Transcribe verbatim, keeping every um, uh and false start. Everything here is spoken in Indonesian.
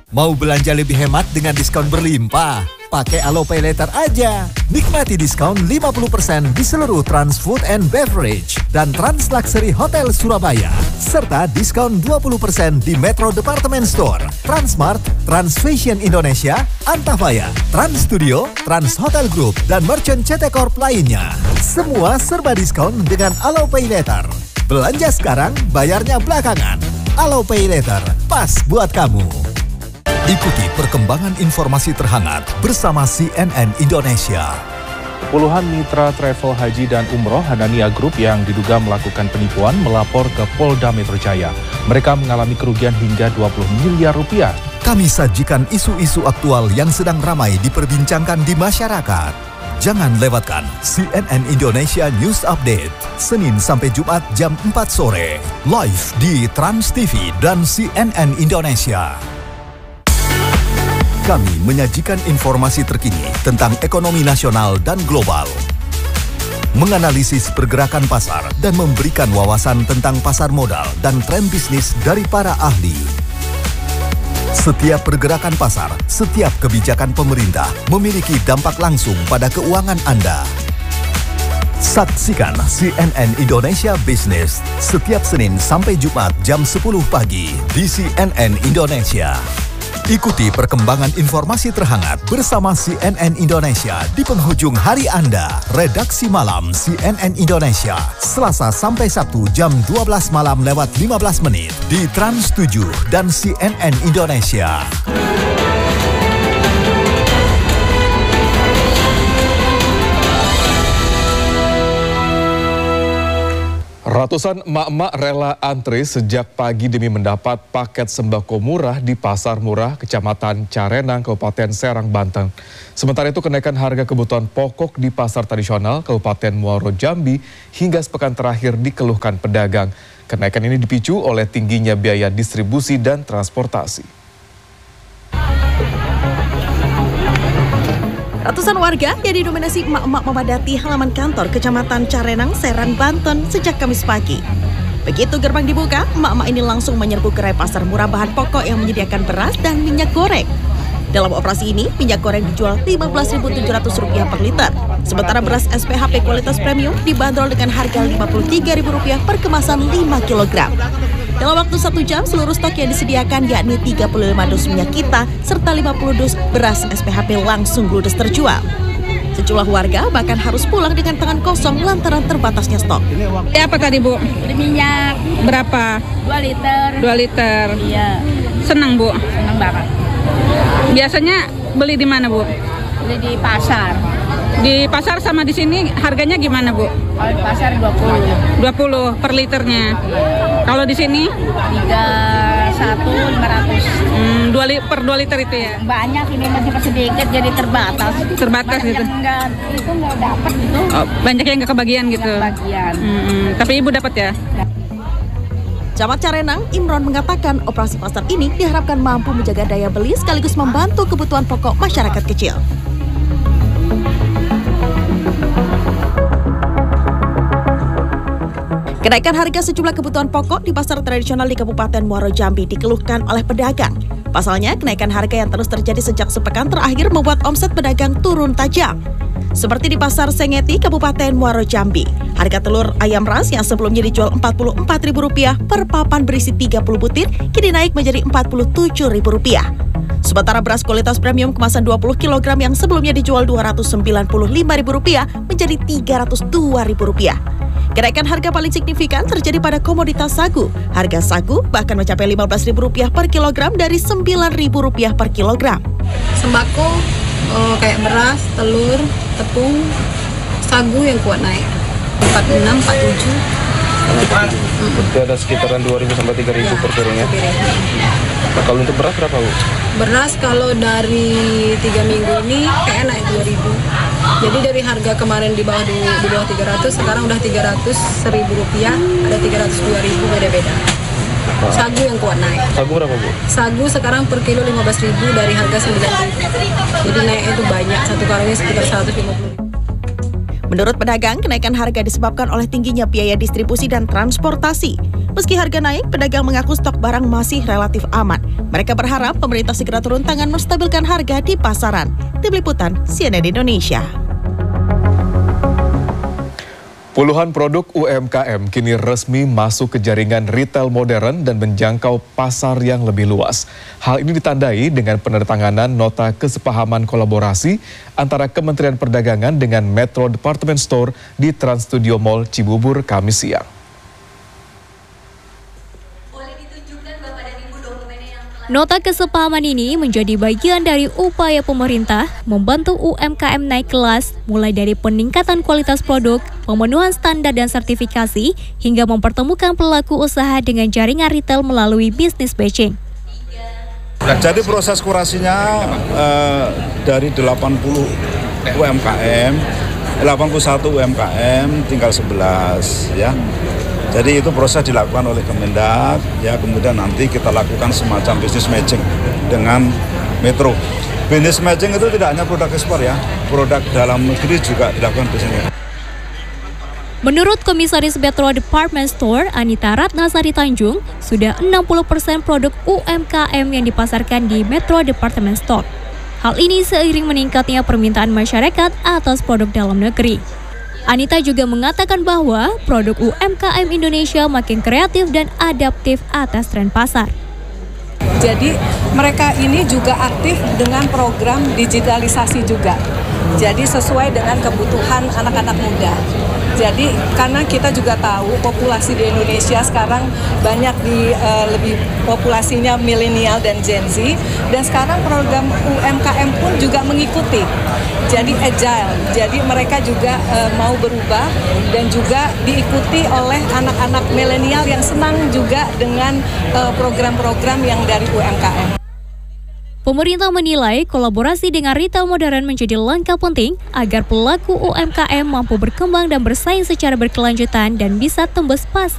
Mau belanja lebih hemat dengan diskon berlimpah? Pakai Alopay Later aja. Nikmati diskon lima puluh persen di seluruh Trans Food and Beverage dan Trans Luxury Hotel Surabaya. Serta diskon dua puluh persen di Metro Department Store, Transmart, Trans Fashion Indonesia, Antafaya, Trans Studio, Trans Hotel Group, dan Merchant C T Corp lainnya. Semua serba diskon dengan Alopay Later. Belanja sekarang, bayarnya belakangan. Alopay Later, pas buat kamu. Ikuti perkembangan informasi terhangat bersama C N N Indonesia. Puluhan mitra travel haji dan umroh Hanania Group yang diduga melakukan penipuan melapor ke Polda Metro Jaya. Mereka mengalami kerugian hingga dua puluh miliar rupiah. Kami sajikan isu-isu aktual yang sedang ramai diperbincangkan di masyarakat. Jangan lewatkan C N N Indonesia News Update, Senin sampai Jumat jam empat sore, live di Trans T V dan C N N Indonesia. Kami menyajikan informasi terkini tentang ekonomi nasional dan global, menganalisis pergerakan pasar dan memberikan wawasan tentang pasar modal dan tren bisnis dari para ahli. Setiap pergerakan pasar, setiap kebijakan pemerintah memiliki dampak langsung pada keuangan Anda. Saksikan C N N Indonesia Business setiap Senin sampai Jumat jam sepuluh pagi di C N N Indonesia. Ikuti perkembangan informasi terhangat bersama C N N Indonesia di penghujung hari Anda. Redaksi Malam C N N Indonesia, Selasa sampai Sabtu jam dua belas malam lewat lima belas menit di Trans tujuh dan C N N Indonesia. Ratusan emak-emak rela antri sejak pagi demi mendapat paket sembako murah di Pasar Murah, Kecamatan Carenang, Kabupaten Serang, Banten. Sementara itu kenaikan harga kebutuhan pokok di pasar tradisional Kabupaten Muaro Jambi hingga sepekan terakhir dikeluhkan pedagang. Kenaikan ini dipicu oleh tingginya biaya distribusi dan transportasi. Ratusan warga yang didominasi emak-emak memadati halaman kantor Kecamatan Carenang, Serang, Banten sejak Kamis pagi. Begitu gerbang dibuka, emak-emak ini langsung menyerbu gerai pasar murah bahan pokok yang menyediakan beras dan minyak goreng. Dalam operasi ini, minyak goreng dijual lima belas ribu tujuh ratus rupiah per liter. Sementara beras S P H P kualitas premium dibanderol dengan harga lima puluh tiga ribu rupiah per kemasan lima kilogram. Dalam waktu satu jam, seluruh stok yang disediakan yakni tiga puluh lima dus minyak kita serta lima puluh dus beras S P H P langsung ludes terjual. Sejumlah warga bahkan harus pulang dengan tangan kosong lantaran terbatasnya stok. Ya, apa tadi, Bu? Beli minyak. Berapa? dua liter. dua liter. Iya. Senang, Bu? Senang banget. Biasanya beli di mana, Bu? Beli di pasar. Di pasar sama di sini harganya gimana, Bu? Kalau di pasar dua puluh. dua puluh per liternya. Kalau di sini? tiga puluh satu lima ratus. Hmm, dua li per dua liter itu ya? Banyak, ini masih sedikit jadi terbatas. Terbatas banyak gitu? Yang enggak, itu enggak dapat gitu. Oh, banyak yang nggak kebagian gitu? Kebagian. Hmm, tapi Ibu dapat ya? Camat Carenang, Imron mengatakan operasi pasar ini diharapkan mampu menjaga daya beli sekaligus membantu kebutuhan pokok masyarakat kecil. Kenaikan harga sejumlah kebutuhan pokok di pasar tradisional di Kabupaten Muaro Jambi dikeluhkan oleh pedagang. Pasalnya, kenaikan harga yang terus terjadi sejak sepekan terakhir membuat omset pedagang turun tajam. Seperti di Pasar Sengeti, Kabupaten Muaro Jambi, harga telur ayam ras yang sebelumnya dijual empat puluh empat ribu rupiah per papan berisi tiga puluh butir, kini naik menjadi empat puluh tujuh ribu rupiah. Sementara beras kualitas premium kemasan dua puluh kilogram yang sebelumnya dijual dua ratus sembilan puluh lima ribu rupiah menjadi tiga ratus dua ribu rupiah. Kenaikan harga paling signifikan terjadi pada komoditas sagu. Harga sagu bahkan mencapai lima belas ribu rupiah per kilogram dari sembilan ribu rupiah per kilogram. Sembako oh, kayak beras, telur, tepung, sagu yang kuat naik empat puluh enam, empat puluh tujuh. Berarti ada sekitaran dua ribu sampai tiga ribu per piring ya? Nah, kalau untuk beras berapa, Bu? Beras kalau dari tiga minggu ini kayak naik dua ribu. Jadi dari harga kemarin di bawah di, di bawah tiga ratus, sekarang udah tiga ratus seribu rupiah, ada tiga ratus dua ribu, beda-beda. Sagu yang kuat naik. Sagu berapa, Bu? Sagu sekarang per kilo lima belas ribu dari harga sembilan ribu. Jadi naik itu banyak, satu karungnya sekitar seratus lima puluh ribu. Menurut pedagang, kenaikan harga disebabkan oleh tingginya biaya distribusi dan transportasi. Meski harga naik, pedagang mengaku stok barang masih relatif aman. Mereka berharap pemerintah segera turun tangan menstabilkan harga di pasaran. Tim Liputan C N N Indonesia. Puluhan produk U M K M kini resmi masuk ke jaringan retail modern dan menjangkau pasar yang lebih luas. Hal ini ditandai dengan penandatanganan nota kesepahaman kolaborasi antara Kementerian Perdagangan dengan Metro Department Store di Trans Studio Mall Cibubur Kamis siang. Nota kesepahaman ini menjadi bagian dari upaya pemerintah membantu U M K M naik kelas, mulai dari peningkatan kualitas produk, pemenuhan standar dan sertifikasi, hingga mempertemukan pelaku usaha dengan jaringan retail melalui bisnis matching. Jadi proses kurasinya eh, dari delapan puluh U M K M, delapan puluh satu U M K M, tinggal sebelas ya. Jadi itu proses dilakukan oleh Kemendak, ya kemudian nanti kita lakukan semacam business matching dengan Metro. Business matching itu tidak hanya produk ekspor ya, produk dalam negeri juga dilakukan business matching. Menurut Komisaris Metro Department Store Anita Ratnasari Tanjung, sudah enam puluh persen produk U M K M yang dipasarkan di Metro Department Store. Hal ini seiring meningkatnya permintaan masyarakat atas produk dalam negeri. Anita juga mengatakan bahwa produk U M K M Indonesia makin kreatif dan adaptif atas tren pasar. Jadi mereka ini juga aktif dengan program digitalisasi juga. Jadi sesuai dengan kebutuhan anak-anak muda. Jadi karena kita juga tahu populasi di Indonesia sekarang banyak di uh, lebih populasinya milenial dan Gen Z, dan sekarang program U M K M pun juga mengikuti. Jadi agile, jadi mereka juga uh, mau berubah dan juga diikuti oleh anak-anak milenial yang senang juga dengan uh, program-program yang dari U M K M. Pemerintah menilai kolaborasi dengan retail modern menjadi langkah penting agar pelaku U M K M mampu berkembang dan bersaing secara berkelanjutan dan bisa tembus pasar.